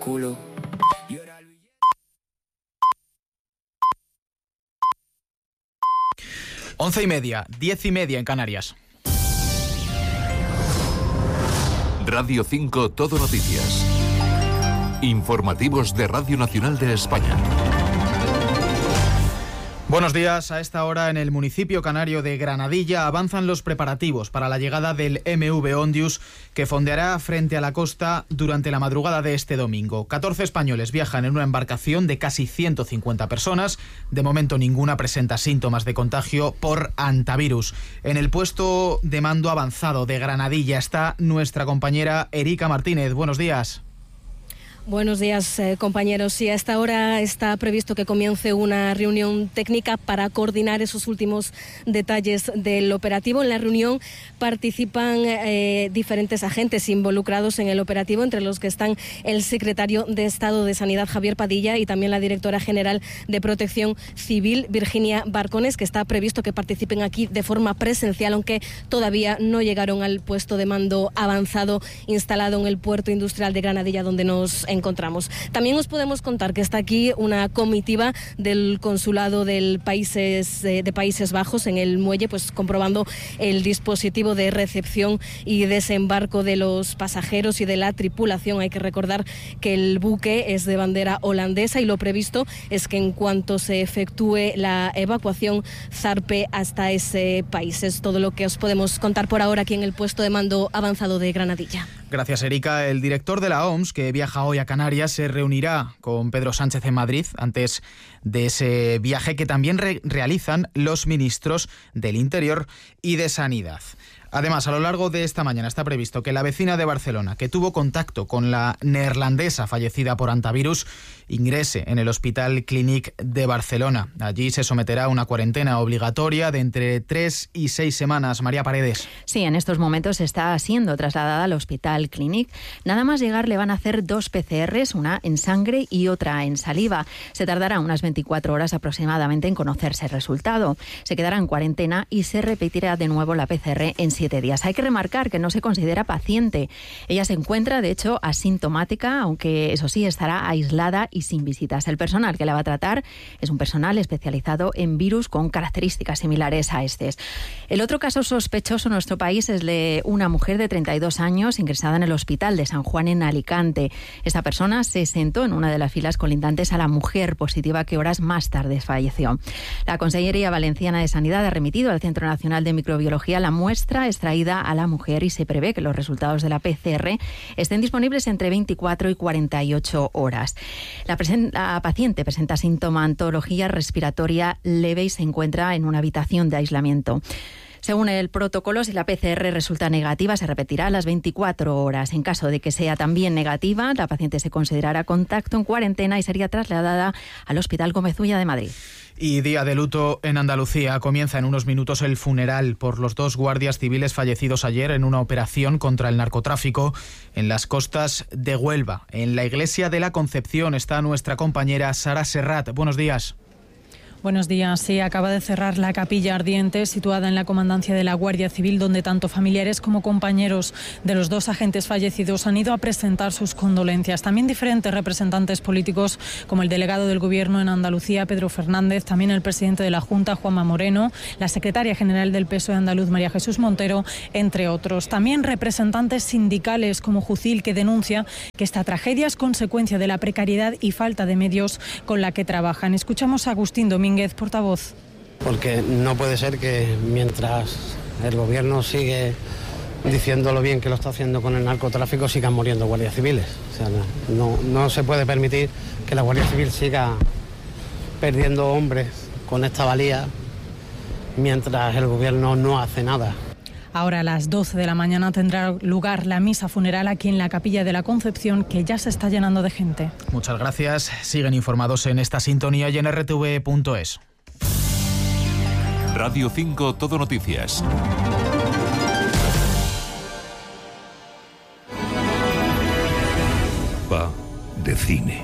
culo. 11:30, 10:30 en Canarias. Radio 5 Todo Noticias. Informativos de Radio Nacional de España. Buenos días. A esta hora en el municipio canario de Granadilla avanzan los preparativos para la llegada del MV Ondius, que fondeará frente a la costa durante la madrugada de este domingo. 14 españoles viajan en una embarcación de casi 150 personas. De momento ninguna presenta síntomas de contagio por hantavirus. En el puesto de mando avanzado de Granadilla está nuestra compañera Erika Martínez. Buenos días. Buenos días, compañeros. Sí, a esta hora está previsto que comience una reunión técnica para coordinar esos últimos detalles del operativo. En la reunión participan diferentes agentes involucrados en el operativo, entre los que están el secretario de Estado de Sanidad, Javier Padilla, y también la directora general de Protección Civil, Virginia Barcones, que está previsto que participen aquí de forma presencial, aunque todavía no llegaron al puesto de mando avanzado instalado en el puerto industrial de Granadilla, donde nos encontramos. También os podemos contar que está aquí una comitiva del consulado de Países Bajos en el muelle, pues comprobando el dispositivo de recepción y desembarco de los pasajeros y de la tripulación. Hay que recordar que el buque es de bandera holandesa y lo previsto es que en cuanto se efectúe la evacuación zarpe hasta ese país. Es todo lo que os podemos contar por ahora aquí en el puesto de mando avanzado de Granadilla. Gracias, Erika. El director de la OMS, que viaja hoy a Canarias, se reunirá con Pedro Sánchez en Madrid antes de ese viaje que también realizan los ministros del Interior y de Sanidad. Además, a lo largo de esta mañana está previsto que la vecina de Barcelona, que tuvo contacto con la neerlandesa fallecida por hantavirus, ingrese en el Hospital Clínic de Barcelona. Allí se someterá a una cuarentena obligatoria de entre 3 y 6 semanas. María Paredes. Sí, en estos momentos está siendo trasladada al Hospital Clínic. Nada más llegar le van a hacer 2 PCRs, una en sangre y otra en saliva. Se tardará unas 24 horas aproximadamente en conocerse el resultado. Se quedará en cuarentena y se repetirá de nuevo la PCR en 7 días. Hay que remarcar que no se considera paciente. Ella se encuentra, de hecho, asintomática, aunque eso sí, estará aislada y sin visitas. El personal que la va a tratar es un personal especializado en virus con características similares a este. El otro caso sospechoso en nuestro país es de una mujer de 32 años ingresada en el Hospital de San Juan en Alicante. Esta persona se sentó en una de las filas colindantes a la mujer positiva que horas más tarde falleció. La Consellería Valenciana de Sanidad ha remitido al Centro Nacional de Microbiología la muestra extraída a la mujer y se prevé que los resultados de la PCR estén disponibles entre 24 y 48 horas. La paciente presenta sintomatología respiratoria leve y se encuentra en una habitación de aislamiento. Según el protocolo, si la PCR resulta negativa, se repetirá a las 24 horas. En caso de que sea también negativa, la paciente se considerará contacto en cuarentena y sería trasladada al Hospital Gómez Ulla de Madrid. Y día de luto en Andalucía. Comienza en unos minutos el funeral por los 2 guardias civiles fallecidos ayer en una operación contra el narcotráfico en las costas de Huelva. En la iglesia de la Concepción está nuestra compañera Sara Serrat. Buenos días. Buenos días. Sí, acaba de cerrar la capilla ardiente situada en la comandancia de la Guardia Civil, donde tanto familiares como compañeros de los 2 agentes fallecidos han ido a presentar sus condolencias. También diferentes representantes políticos, como el delegado del Gobierno en Andalucía, Pedro Fernández, también el presidente de la Junta, Juanma Moreno, la secretaria general del PSOE andaluz, María Jesús Montero, entre otros. También representantes sindicales como Jucil, que denuncia que esta tragedia es consecuencia de la precariedad y falta de medios con la que trabajan. Escuchamos a Agustín Domínguez, portavoz. Porque no puede ser que mientras el gobierno sigue diciendo lo bien que lo está haciendo con el narcotráfico, sigan muriendo guardias civiles. O sea, no se puede permitir que la Guardia Civil siga perdiendo hombres con esta valía mientras el gobierno no hace nada. Ahora a las 12 de la mañana tendrá lugar la misa funeral aquí en la Capilla de la Concepción, que ya se está llenando de gente. Muchas gracias. Siguen informados en esta sintonía y en rtv.es. Radio 5 Todo Noticias. Va de cine.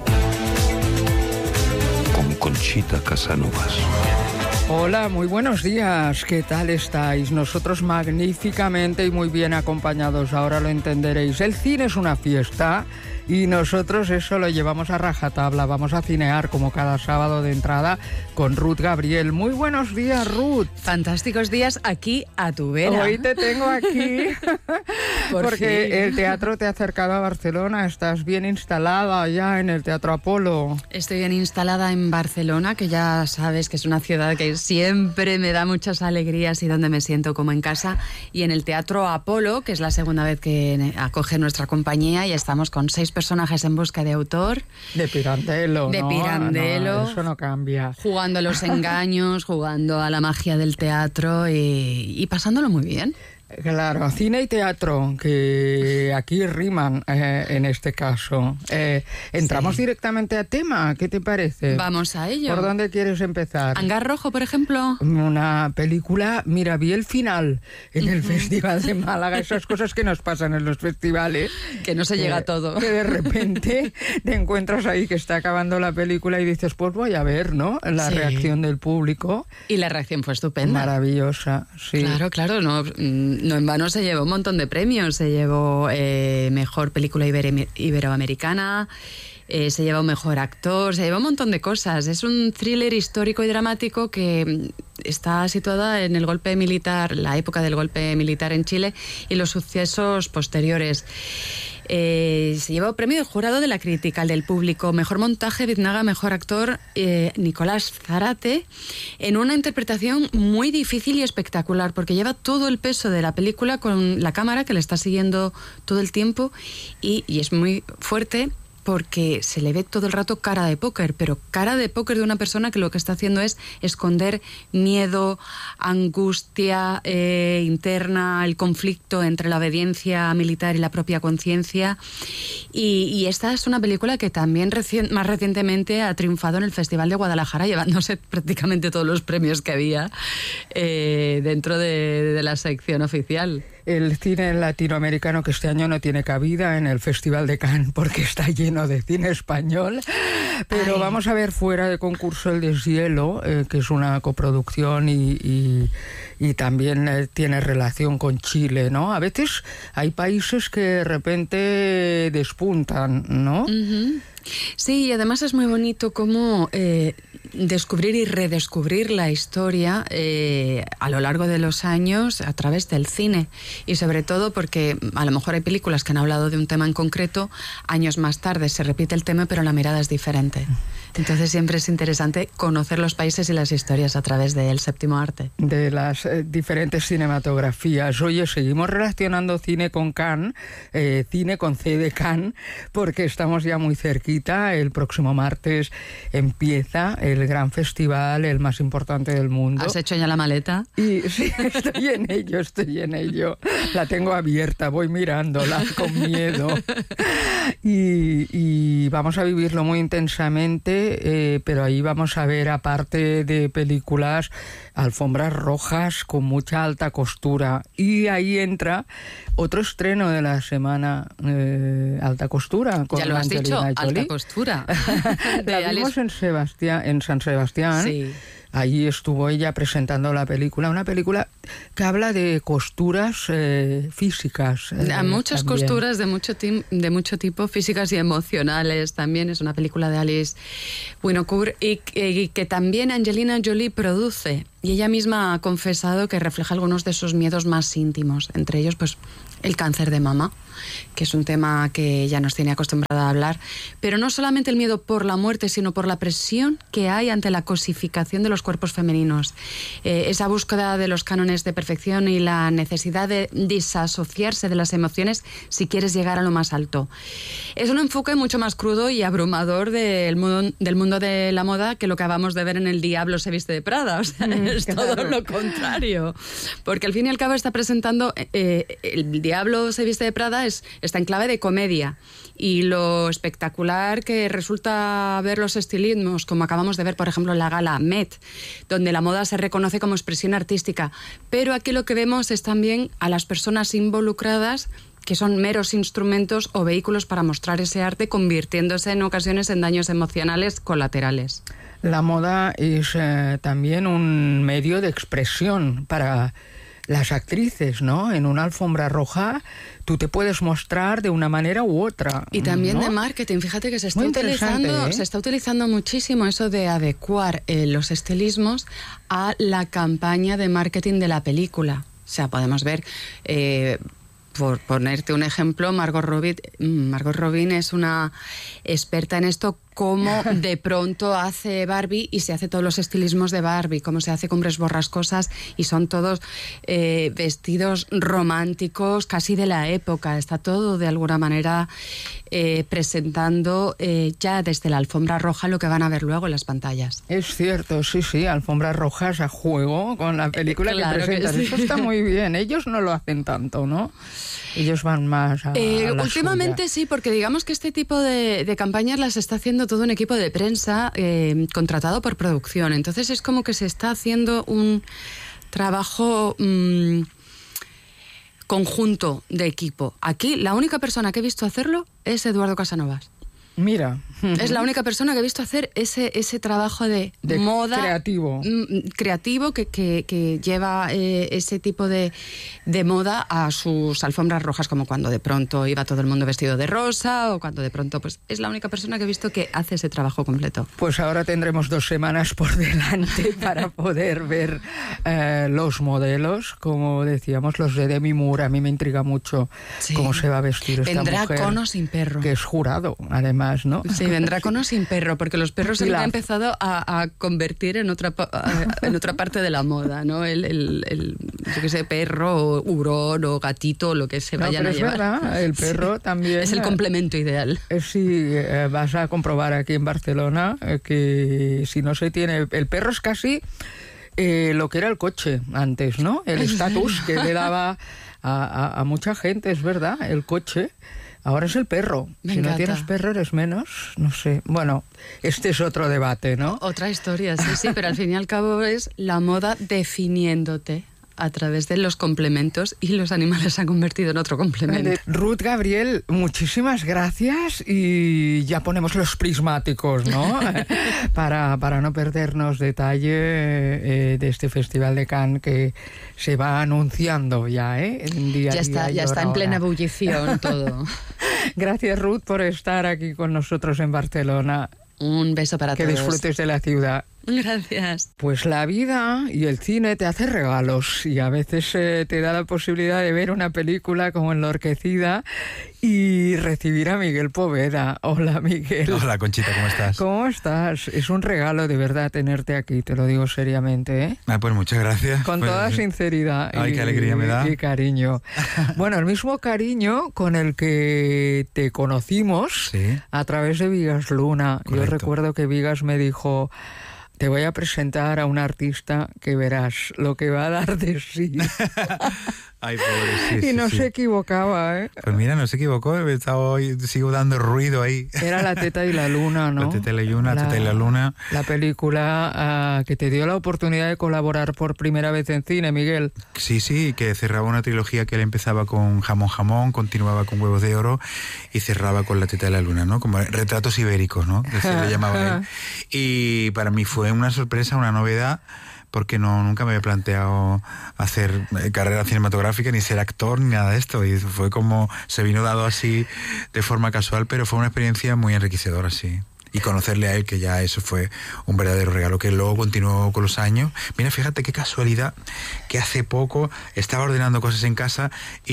Con Conchita Casanovas. Hola, muy buenos días. ¿Qué tal estáis? Nosotros magníficamente y muy bien acompañados. Ahora lo entenderéis. El cine es una fiesta y nosotros eso lo llevamos a rajatabla. Vamos a cinear como cada sábado de entrada con Ruth Gabriel. Muy buenos días, Ruth. Fantásticos días aquí a tu vera. Hoy te tengo aquí porque fin. el teatro te ha acercado a Barcelona. Estás bien instalada ya en el Teatro Apolo. Estoy bien instalada en Barcelona, que ya sabes que es una ciudad que siempre me da muchas alegrías y donde me siento como en casa. Y en el Teatro Apolo, que es la segunda vez que acoge nuestra compañía, y estamos con 6 personajes en busca de autor. De Pirandello. De ¿no? Pirandello. No, eso no cambia. Jugando a los engaños, jugando a la magia del teatro y pasándolo muy bien. Claro, cine y teatro, que aquí riman en este caso. Entramos directamente a tema, ¿qué te parece? Vamos a ello. ¿Por dónde quieres empezar? ¿Hangar Rojo, por ejemplo? Una película, mira, vi el final en el Festival de Málaga, esas cosas que nos pasan en los festivales. Que no se llega a todo. Que de repente te encuentras ahí que está acabando la película y dices, pues voy a ver, ¿no? La reacción del público. Y la reacción fue estupenda. Maravillosa, sí. Claro, no en vano se llevó un montón de premios. Se llevó mejor película iberoamericana, se llevó mejor actor, se llevó un montón de cosas. Es un thriller histórico y dramático que está situada en el golpe militar, la época del golpe militar en Chile y los sucesos posteriores. Se llevó premio de jurado de la crítica, el del público, mejor montaje, Biznaga, mejor actor, Nicolás Zárate, en una interpretación muy difícil y espectacular, porque lleva todo el peso de la película con la cámara que le está siguiendo todo el tiempo y es muy fuerte, porque se le ve todo el rato cara de póker, pero cara de póker de una persona que lo que está haciendo es esconder miedo, angustia interna, el conflicto entre la obediencia militar y la propia conciencia. Y esta es una película que también más recientemente ha triunfado en el Festival de Guadalajara, llevándose prácticamente todos los premios que había dentro de la sección oficial. El cine latinoamericano, que este año no tiene cabida en el Festival de Cannes porque está lleno de cine español, pero vamos a ver fuera de concurso El deshielo, que es una coproducción y también tiene relación con Chile, ¿no? A veces hay países que de repente despuntan, ¿no? Uh-huh. Sí, y además es muy bonito cómo descubrir y redescubrir la historia a lo largo de los años a través del cine, y sobre todo porque a lo mejor hay películas que han hablado de un tema en concreto, años más tarde se repite el tema pero la mirada es diferente. Entonces siempre es interesante conocer los países y las historias a través del séptimo arte. De las diferentes cinematografías. Oye, seguimos relacionando cine con Cannes, cine con C de Cannes, porque estamos ya muy cerquita. El próximo martes empieza el gran festival, el más importante del mundo. ¿Has hecho ya la maleta? Y sí, estoy en ello. La tengo abierta, voy mirándola con miedo. Y vamos a vivirlo muy intensamente, pero ahí vamos a ver, aparte de películas, alfombras rojas con mucha alta costura. Y ahí entra otro estreno de la semana, alta costura. Con ya lo has Angelina dicho, Jolie. alta costura. La vimos en San Sebastián. Sí. Allí estuvo ella presentando la película, una película que habla de costuras físicas. Muchas también. costuras de mucho tipo, físicas y emocionales también. Es una película de Alice Winocour y que también Angelina Jolie produce. Y ella misma ha confesado que refleja algunos de sus miedos más íntimos, entre ellos pues el cáncer de mama, que es un tema que ya nos tiene acostumbrada a hablar, pero no solamente el miedo por la muerte, sino por la presión que hay ante la cosificación de los cuerpos femeninos, esa búsqueda de los cánones de perfección y la necesidad de disasociarse de las emociones si quieres llegar a lo más alto. Es un enfoque mucho más crudo y abrumador del mundo de la moda que lo que acabamos de ver en El Diablo se viste de Prada, o sea, es todo lo contrario, porque al fin y al cabo está presentando El Diablo se viste de Prada está en clave de comedia, y lo espectacular que resulta ver los estilismos, como acabamos de ver por ejemplo en la gala Met, donde la moda se reconoce como expresión artística, pero aquí lo que vemos es también a las personas involucradas que son meros instrumentos o vehículos para mostrar ese arte, convirtiéndose en ocasiones en daños emocionales colaterales. La moda es también un medio de expresión para las actrices, ¿no? En una alfombra roja tú te puedes mostrar de una manera u otra. Y también, ¿no?, de marketing. Fíjate que se está utilizando muchísimo eso de adecuar los estilismos a la campaña de marketing de la película. O sea, podemos ver, por ponerte un ejemplo, Margot Robbie es una experta en esto, cómo de pronto hace Barbie y se hace todos los estilismos de Barbie, cómo se hace Cumbres Borrascosas y son todos vestidos románticos casi de la época. Está todo de alguna manera presentando ya desde la alfombra roja lo que van a ver luego en las pantallas. Es cierto, sí, alfombras rojas a juego con la película claro que presentas. Que sí. Eso está muy bien. Ellos no lo hacen tanto, ¿no? Ellos van más a la últimamente suya. Sí, porque digamos que este tipo de campañas las está haciendo todo un equipo de prensa contratado por producción. Entonces es como que se está haciendo un trabajo conjunto de equipo. Aquí la única persona que he visto hacerlo es Eduardo Casanovas. Mira. Es la única persona que he visto hacer ese trabajo de moda creativo que lleva ese tipo de moda a sus alfombras rojas, como cuando de pronto iba todo el mundo vestido de rosa o cuando de pronto, pues es la única persona que he visto que hace ese trabajo completo. Pues ahora tendremos 2 semanas por delante para poder ver los modelos, como decíamos, los de Demi Moore. A mí me intriga mucho cómo se va a vestir esta mujer. Vendrá con o sin perro. Que es jurado, además, ¿no? Sí, vendrá con o sin perro, porque los perros se han empezado a convertir en otra parte de la moda, ¿no? Yo qué sé, perro, o hurón o gatito, lo que se vayan a llevar. Es verdad, el perro también... Es el complemento ideal. Sí, vas a comprobar aquí en Barcelona que si no se tiene... El perro es casi lo que era el coche antes, ¿no? El estatus que le daba a mucha gente, es verdad, el coche... Ahora es el perro. Si no tienes perro eres menos, no sé. Bueno, este es otro debate, ¿no? Otra historia, sí, pero al fin y al cabo es la moda definiéndote a través de los complementos y los animales se han convertido en otro complemento. Ruth Gabriel, muchísimas gracias y ya ponemos los prismáticos, ¿no? para no perdernos detalle de este Festival de Cannes que se va anunciando ya, en día a día. Ya está en plena ebullición todo. Gracias, Ruth, por estar aquí con nosotros en Barcelona. Un beso para todos. Que disfrutes de la ciudad. Gracias. Pues la vida y el cine te hace regalos y a veces te da la posibilidad de ver una película como Enloquecida y recibir a Miguel Poveda. Hola, Miguel. Hola, Conchita, ¿cómo estás? ¿Cómo estás? Es un regalo de verdad tenerte aquí, te lo digo seriamente, ¿eh? Pues muchas gracias. Con toda sinceridad. Ay, qué alegría me da. Y cariño. Bueno, el mismo cariño con el que te conocimos a través de Vigas Luna. Correcto. Yo recuerdo que Vigas me dijo... Te voy a presentar a un artista que verás lo que va a dar de sí. Ay, pobre, y no se equivocaba, ¿eh? Pues mira, no se equivocó, sigo dando ruido ahí. Era La teta y la luna, ¿no? La teta y la luna, La teta y la luna. La película que te dio la oportunidad de colaborar por primera vez en cine, Miguel. Sí, que cerraba una trilogía que él empezaba con Jamón, continuaba con Huevos de Oro y cerraba con La teta y la luna, ¿no? Como retratos ibéricos, ¿no? Que se le llamaba él. Y para mí fue una sorpresa, una novedad, porque nunca me había planteado hacer carrera cinematográfica, ni ser actor, ni nada de esto. Y fue como, se vino dado así de forma casual, pero fue una experiencia muy enriquecedora, sí. Y conocerle a él, que ya eso fue un verdadero regalo, que luego continuó con los años. Mira, fíjate qué casualidad, que hace poco estaba ordenando cosas en casa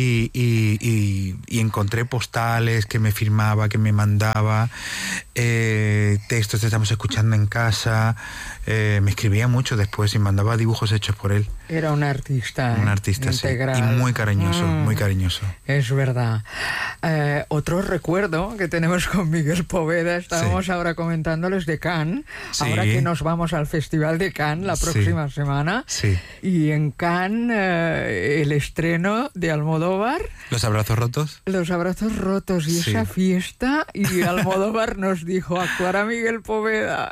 y encontré postales que me firmaba, que me mandaba, textos que estamos escuchando en casa, me escribía mucho después y mandaba dibujos hechos por él. Era un artista. Un artista, integral. Sí. Y muy cariñoso, muy cariñoso. Es verdad. Otro recuerdo que tenemos con Miguel Poveda, estábamos ahora comentándoles de Cannes, ahora que nos vamos al Festival de Cannes la próxima semana. Sí. Y en Cannes el estreno de Almodóvar. ¿Los abrazos rotos? Los abrazos rotos y esa fiesta, y Almodóvar nos dijo, actuará Miguel Poveda.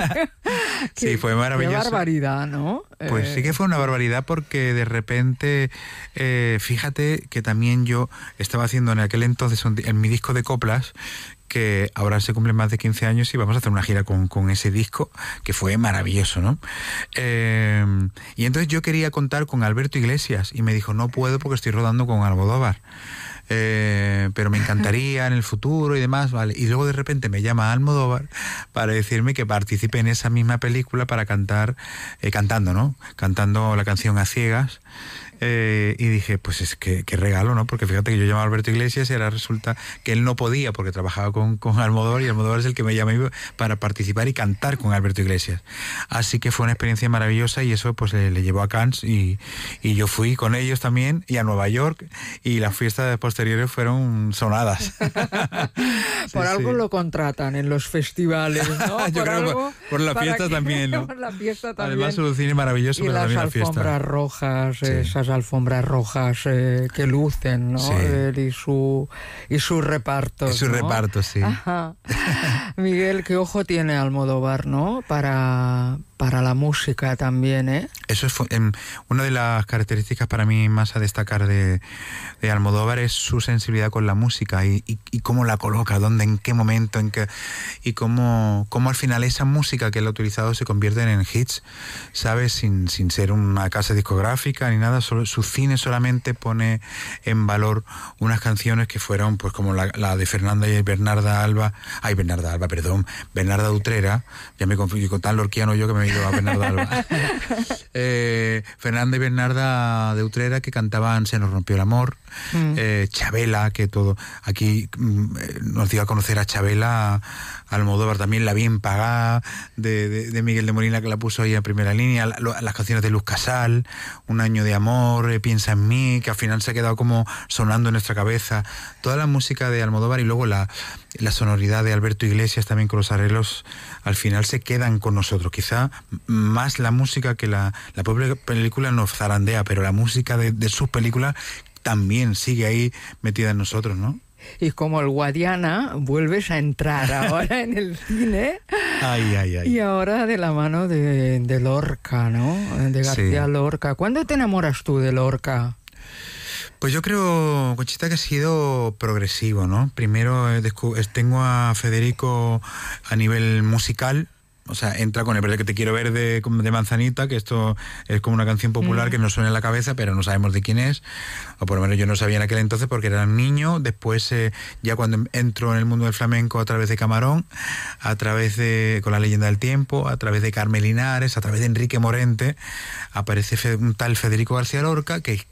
Sí, fue maravilloso. Qué barbaridad, ¿no? Pues sí que fue una barbaridad, porque de repente, fíjate que también yo estaba haciendo en aquel entonces en mi disco de coplas, que ahora se cumplen más de 15 años y vamos a hacer una gira con ese disco, que fue maravilloso, ¿no? Y entonces yo quería contar con Alberto Iglesias y me dijo, no puedo porque estoy rodando con Almodóvar. Pero me encantaría en el futuro y demás, ¿vale? Y luego de repente me llama Almodóvar para decirme que participe en esa misma película para cantar, cantando, ¿no? Cantando la canción A Ciegas. Y dije, pues es que qué regalo, ¿no? Porque fíjate que yo llamaba a Alberto Iglesias y ahora resulta que él no podía porque trabajaba con Almodóvar, y Almodóvar es el que me llama para participar y cantar con Alberto Iglesias. Así que fue una experiencia maravillosa y eso pues le llevó a Cannes y yo fui con ellos también y a Nueva York, y las fiestas posteriores fueron sonadas. Por algo lo contratan en los festivales, ¿no? Yo creo por la fiesta también, ¿no? Por la fiesta también. Además su cine maravilloso, y pero también la fiesta. Las alfombras rojas, sí. Esas alfombras rojas que lucen, ¿no? Sí. Y su reparto. Y su reparto, sí. Ajá. Miguel, qué ojo tiene Almodóvar, ¿no? Para la música también, ¿eh? Eso es una de las características para mí más a destacar de Almodóvar, es su sensibilidad con la música y cómo la coloca, dónde, en qué momento, y cómo al final esa música que él ha utilizado se convierte en hits, ¿sabes? Sin ser una casa discográfica ni nada, su cine solamente pone en valor unas canciones que fueron pues como la de Fernanda y Bernarda Utrera, ya me confundí con tan lorquiano yo que me he ido a Bernarda Alba. Fernanda y Bernarda de Utrera, que cantaban Se nos rompió el amor, Chabela, que todo aquí nos dio a conocer a Chabela, Almodóvar también, La bien pagada de Miguel de Molina, que la puso ahí en primera línea, las canciones de Luz Casal, Un año de amor, Piensa en mí, que al final se ha quedado como sonando en nuestra cabeza, toda la música de Almodóvar, y luego la sonoridad de Alberto Iglesias también con los arreglos, al final se quedan con nosotros, quizá más la música que la propia película nos zarandea, pero la música de sus películas también sigue ahí metida en nosotros, ¿no? Y como el Guadiana, vuelves a entrar ahora en el cine. Ay. Y ahora de la mano de Lorca, ¿no? De García Lorca. ¿Cuándo te enamoras tú de Lorca? Pues yo creo, Conchita, que ha sido progresivo, ¿no? Primero tengo a Federico a nivel musical. O sea, entra con el verdad que te quiero ver de Manzanita, que esto es como una canción popular que nos suena en la cabeza, pero no sabemos de quién es, o por lo menos yo no sabía en aquel entonces porque era un niño. Después, ya cuando entro en el mundo del flamenco a través de Camarón, a través de Con la leyenda del tiempo, a través de Carmen Linares, a través de Enrique Morente, aparece un tal Federico García Lorca que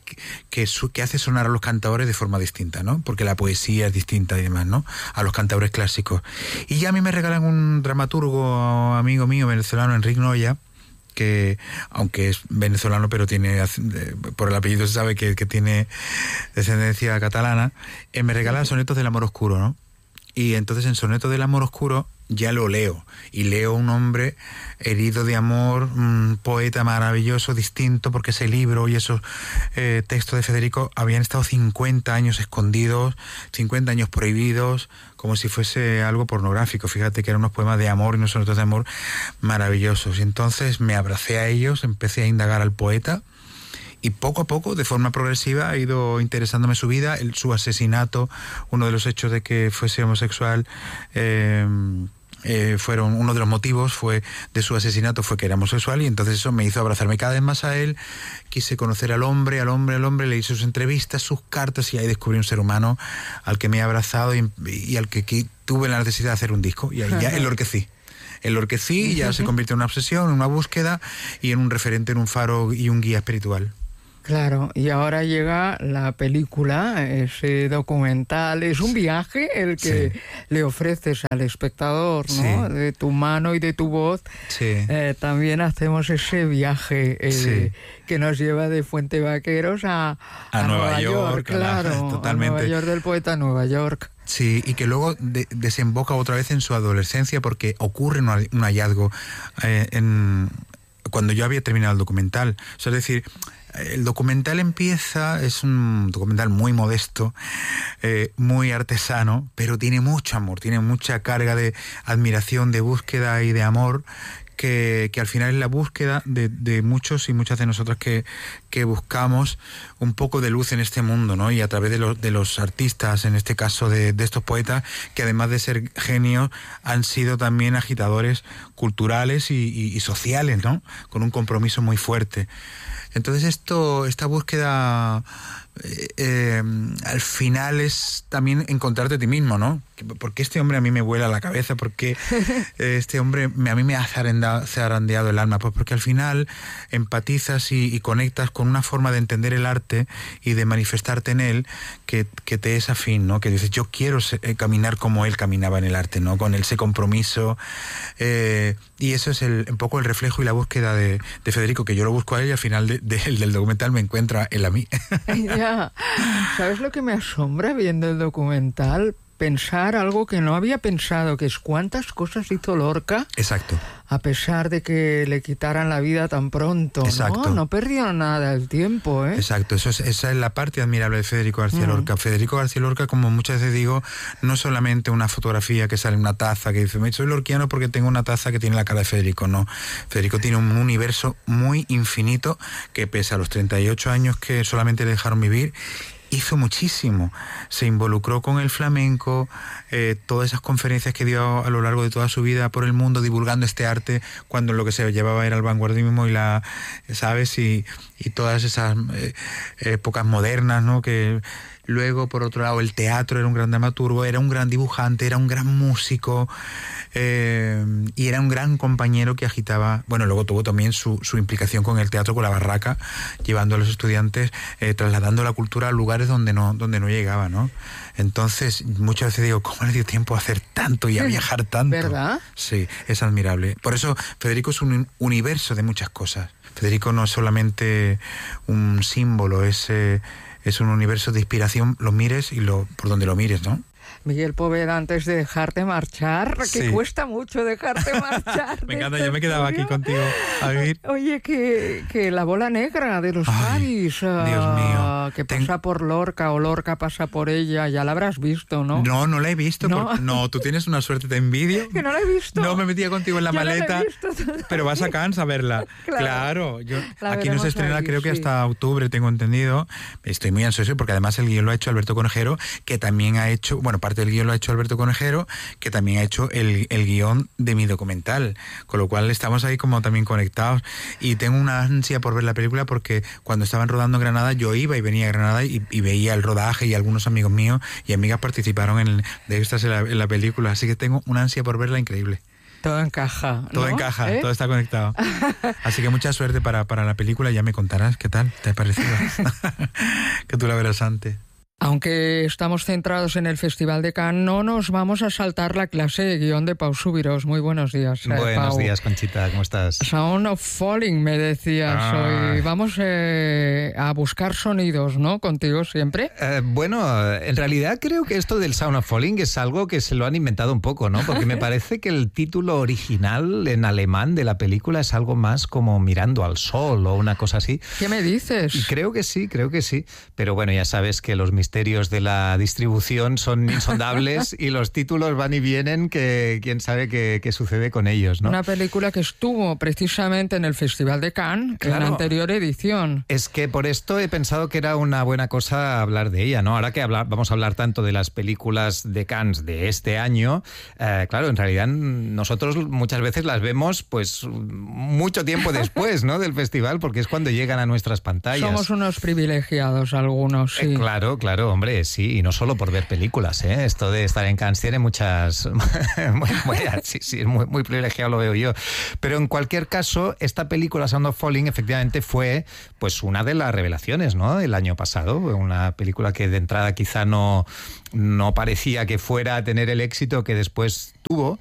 hace sonar a los cantadores de forma distinta, ¿no? Porque la poesía es distinta y demás, ¿no? A los cantadores clásicos. Y ya a mí me regalan un dramaturgo amigo mío venezolano, Enrique Noya, que aunque es venezolano pero tiene, por el apellido se sabe que tiene descendencia catalana, me regala Sonetos del amor oscuro, ¿no? Y entonces en Sonetos del amor oscuro ya lo leo, y leo un hombre herido de amor, un poeta maravilloso, distinto, porque ese libro y esos textos de Federico habían estado 50 años escondidos, 50 años prohibidos, como si fuese algo pornográfico. Fíjate que eran unos poemas de amor y unos sonetos de amor maravillosos. Y entonces me abracé a ellos, empecé a indagar al poeta, y poco a poco, de forma progresiva, ha ido interesándome su vida, su asesinato, uno de los hechos de que fuese homosexual, uno de los motivos de su asesinato fue que era homosexual, y entonces eso me hizo abrazarme cada vez más a él. Quise conocer al hombre, le hice sus entrevistas, sus cartas, y ahí descubrí un ser humano al que me he abrazado y al que tuve la necesidad de hacer un disco, y ahí ya enloquecí, y ya se convirtió en una obsesión, en una búsqueda y en un referente, en un faro y un guía espiritual. Claro, y ahora llega la película, ese documental, es un viaje el que le ofreces al espectador, ¿no? Sí. De tu mano y de tu voz. Sí. También hacemos ese viaje que nos lleva de Fuente Vaqueros a Nueva York, claro, totalmente. A Nueva York del poeta Nueva York. Sí, y que luego desemboca otra vez en su adolescencia, porque ocurre un hallazgo cuando yo había terminado el documental. O sea, es decir, el documental es un documental muy modesto, muy artesano, pero tiene mucho amor, tiene mucha carga de admiración, de búsqueda y de amor, que al final es la búsqueda de muchos y muchas de nosotras que buscamos un poco de luz en este mundo, ¿no? Y a través de los artistas, en este caso de estos poetas, que además de ser genios, han sido también agitadores culturales y sociales, ¿no? Con un compromiso muy fuerte. Entonces esta búsqueda al final es también encontrarte a ti mismo, ¿no? Porque este hombre a mí me vuela la cabeza, porque este hombre a mí me ha zarandeado el alma, pues porque al final empatizas y conectas con una forma de entender el arte y de manifestarte en él que te es afín, ¿no? Que dices, yo quiero caminar como él caminaba en el arte, ¿no? Con ese compromiso, y eso es un poco el reflejo y la búsqueda de Federico, que yo lo busco a él y al final del documental me encuentra él a mí. Ya. ¿Sabes lo que me asombra viendo el documental? Pensar algo que no había pensado, que es cuántas cosas hizo Lorca. Exacto. A pesar de que le quitaran la vida tan pronto. Exacto. No perdió nada el tiempo, ¿eh? Exacto, esa es la parte admirable de Federico García Lorca. Federico García Lorca, como muchas veces digo, no es solamente una fotografía que sale en una taza, que dice, soy lorquiano porque tengo una taza que tiene la cara de Federico. No, Federico tiene un universo muy infinito que pese a los 38 años que solamente le dejaron vivir, hizo muchísimo, se involucró con el flamenco, todas esas conferencias que dio a lo largo de toda su vida por el mundo divulgando este arte, cuando lo que se llevaba era el vanguardismo y todas esas épocas modernas, ¿no? Que luego, por otro lado, el teatro, era un gran dramaturgo, era un gran dibujante, era un gran músico, y era un gran compañero que agitaba. Bueno, luego tuvo también su implicación con el teatro, con la barraca, llevando a los estudiantes, trasladando la cultura a lugares donde no llegaba, ¿no? Entonces, muchas veces digo, ¿cómo le dio tiempo a hacer tanto y a viajar tanto? ¿Verdad? Sí, es admirable. Por eso, Federico es un universo de muchas cosas. Federico no es solamente un símbolo, es un universo de inspiración, lo mires y por donde lo mires, ¿no? Miguel Poveda, antes de dejarte marchar, Sí. que cuesta mucho dejarte marchar. Me encanta, yo me quedaba aquí contigo a vivir. Oye, que la bola negra de los Paris, Dios mío. que pasa por Lorca o Lorca pasa por ella, ya la habrás visto, ¿no? No la he visto. No. Tú tienes una suerte, te envidio. Que no la he visto. No, me metía contigo en la Yo maleta, no la he visto. pero vas a Cannes a verla. Claro. La Aquí no veremos se estrena, ahí, creo que sí. hasta octubre, tengo entendido. Estoy muy ansioso porque además el guión lo ha hecho Alberto Conejero, que también ha hecho, parte del guión lo ha hecho Alberto Conejero, que también ha hecho el guión de mi documental, con lo cual estamos ahí como también conectados, y tengo una ansia por ver la película porque cuando estaban rodando en Granada yo iba y venía a Granada y veía el rodaje, y algunos amigos míos y amigas participaron de estas en la película, así que tengo una ansia por verla increíble. Todo encaja, ¿no? Todo encaja, todo está conectado. Así que mucha suerte para la película, ya me contarás qué tal te ha parecido. Que tú la verás antes. Aunque estamos centrados en el Festival de Cannes, no nos vamos a saltar la clase de guión de Pau Subirós. Muy buenos días, Buenos Pau. días, Conchita, ¿cómo estás? Sound of Falling, me decías hoy. Vamos a buscar sonidos, ¿no? Contigo siempre. Bueno, en realidad creo que esto del Sound of Falling es algo que se lo han inventado un poco, ¿no? Porque me parece que el título original en alemán de la película es algo más como Mirando al Sol o una cosa así. ¿Qué me dices? Y creo que sí. Pero bueno, ya sabes que los misterios de la distribución son insondables y los títulos van y vienen, que quién sabe qué sucede con ellos, ¿no? Una película que estuvo precisamente en el Festival de Cannes, en la anterior edición. Es que por esto he pensado que era una buena cosa hablar de ella, ¿no? Ahora que vamos a hablar tanto de las películas de Cannes de este año, claro, en realidad nosotros muchas veces las vemos pues mucho tiempo después, ¿no? Del festival, porque es cuando llegan a nuestras pantallas. Somos unos privilegiados algunos, sí. Claro, hombre, sí, y no solo por ver películas, ¿eh? Esto de estar en Cannes tiene muchas... sí, es muy privilegiado, lo veo yo. Pero en cualquier caso, esta película, Sound of Falling, efectivamente fue pues una de las revelaciones, ¿no? Del año pasado, una película que de entrada quizá no parecía que fuera a tener el éxito que después tuvo.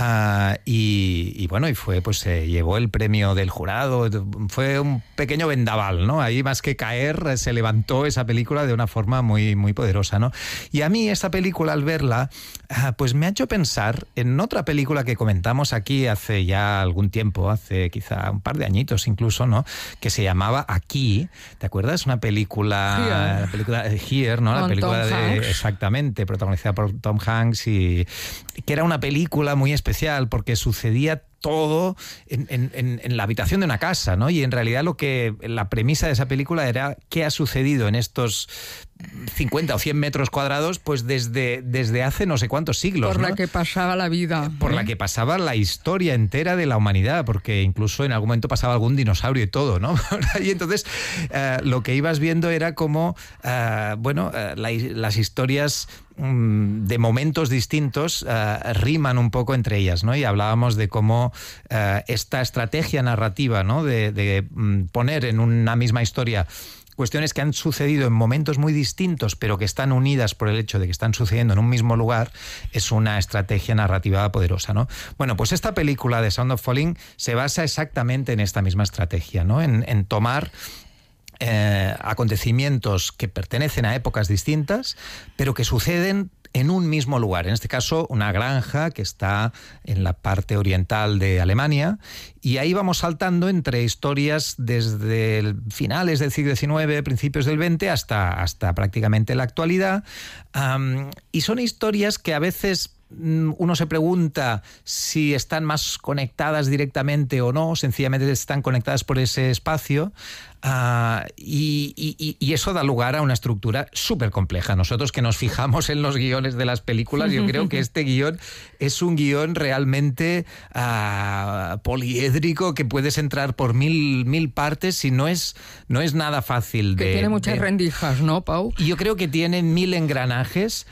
Y bueno, y fue, pues se llevó el premio del jurado, fue un pequeño vendaval, ¿no? Ahí más que caer, se levantó esa película de una forma muy poderosa, ¿no? Y a mí esta película, al verla, pues me ha hecho pensar en otra película que comentamos aquí hace ya algún tiempo, hace quizá un par de añitos incluso, ¿no? Que se llamaba Aquí, ¿te acuerdas? Una película... La película Here, ¿no? La película Tom Hanks. Exactamente, protagonizada por Tom Hanks, y que era una película muy especial porque sucedía todo en la habitación de una casa, ¿no? Y en realidad la premisa de esa película era qué ha sucedido en estos 50 o 100 metros cuadrados, pues desde hace no sé cuántos siglos. Por ¿no? la que pasaba la vida. Por la que pasaba la historia entera de la humanidad, porque incluso en algún momento pasaba algún dinosaurio y todo, ¿no? Y entonces lo que ibas viendo era como, las historias de momentos distintos riman un poco entre ellas, ¿no? Y hablábamos de cómo esta estrategia narrativa, ¿no? de poner en una misma historia cuestiones que han sucedido en momentos muy distintos, pero que están unidas por el hecho de que están sucediendo en un mismo lugar, es una estrategia narrativa poderosa, ¿no? Bueno, pues esta película de Sound of Falling se basa exactamente en esta misma estrategia, ¿no? En tomar acontecimientos que pertenecen a épocas distintas, pero que suceden en un mismo lugar. En este caso, una granja que está en la parte oriental de Alemania, y ahí vamos saltando entre historias desde finales del siglo XIX, principios del XX, hasta prácticamente la actualidad. Y son historias que a veces uno se pregunta si están más conectadas directamente o no, sencillamente están conectadas por ese espacio. Y eso da lugar a una estructura súper compleja. Nosotros que nos fijamos en los guiones de las películas, yo creo que este guión es un guión realmente poliédrico, que puedes entrar por mil partes y no es nada fácil. Que tiene muchas rendijas, ¿no, Pau? Y yo creo que tiene 1000 engranajes.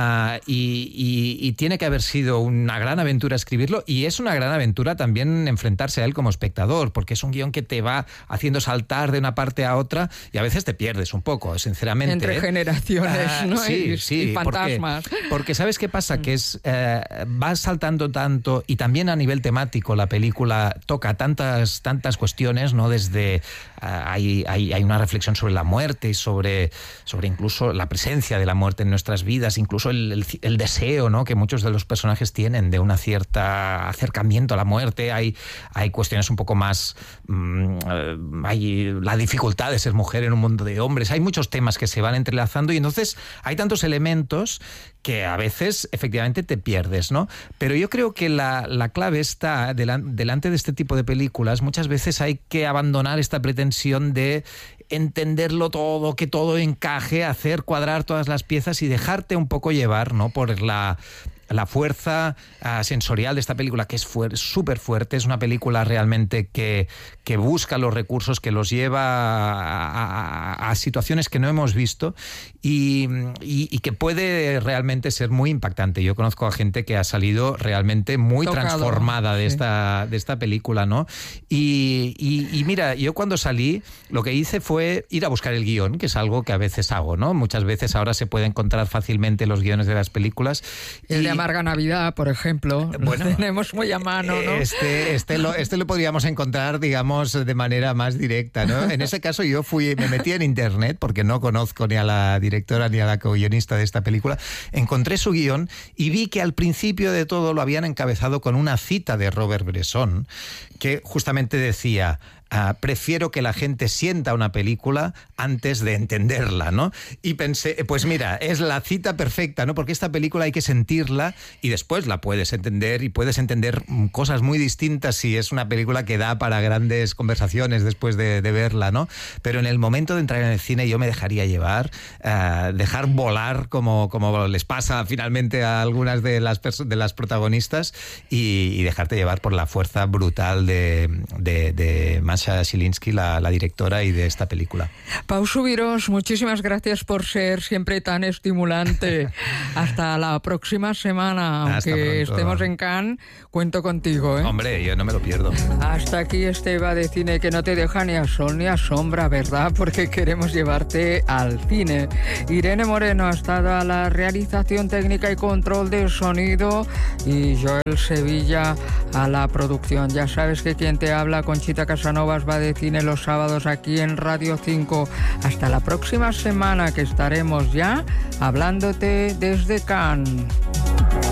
Y tiene que haber sido una gran aventura escribirlo, y es una gran aventura también enfrentarse a él como espectador, porque es un guión que te va haciendo saltar de una parte a otra y a veces te pierdes un poco, sinceramente. Entre generaciones, ¿no? Sí, y fantasmas. Porque ¿sabes qué pasa? Que va saltando tanto, y también a nivel temático la película toca tantas cuestiones, ¿no? Desde hay una reflexión sobre la muerte y sobre incluso la presencia de la muerte en nuestras vidas, incluso el deseo, ¿no? que muchos de los personajes tienen de una cierta acercamiento a la muerte. Hay cuestiones un poco más... hay la dificultad de ser mujer en un mundo de hombres. Hay muchos temas que se van entrelazando, y entonces hay tantos elementos que a veces efectivamente te pierdes, ¿no? Pero yo creo que la clave está delante de este tipo de películas. Muchas veces hay que abandonar esta pretensión de entenderlo todo, que todo encaje, hacer cuadrar todas las piezas y dejarte un poco llevar, ¿no? por la fuerza sensorial de esta película, que es súper fuerte. Es una película realmente que busca los recursos, que los lleva a situaciones que no hemos visto, y que puede realmente ser muy impactante. Yo conozco a gente que ha salido realmente muy transformada de esta película, ¿no? Y mira, yo cuando salí, lo que hice fue ir a buscar el guión, que es algo que a veces hago, ¿no? Muchas veces ahora se puede encontrar fácilmente los guiones de las películas. El de Amarga Navidad, por ejemplo, bueno, lo tenemos muy a mano, ¿no? Este lo podríamos encontrar, digamos, de manera más directa, ¿no? En ese caso yo me metí en internet, porque no conozco ni a la directora ni a la co-guionista de esta película. Encontré su guión y vi que al principio de todo lo habían encabezado con una cita de Robert Bresson, que justamente decía: prefiero que la gente sienta una película antes de entenderla, ¿no? Y pensé, pues mira, es la cita perfecta, ¿no? Porque esta película hay que sentirla y después la puedes entender, y puedes entender cosas muy distintas si es una película que da para grandes conversaciones después de verla, ¿no? Pero en el momento de entrar en el cine yo me dejaría llevar, dejar volar como les pasa finalmente a algunas de las protagonistas, y dejarte llevar por la fuerza brutal de Masha Zielinski, la directora y de esta película. Pau Subirós, muchísimas gracias por ser siempre tan estimulante. Hasta la próxima semana. Aunque estemos en Cannes, cuento contigo, ¿eh? Hombre, yo no me lo pierdo. Hasta aquí este Va de Cine, que no te deja ni a sol ni a sombra, ¿verdad? Porque queremos llevarte al cine. Irene Moreno ha estado a la realización técnica y control de sonido, y Joel Sevilla a la producción. Ya sabes que quien te habla, Conchita Casanovas, Va de Cine, los sábados aquí en Radio 5. Hasta la próxima semana, que estaremos ya hablándote desde Cannes.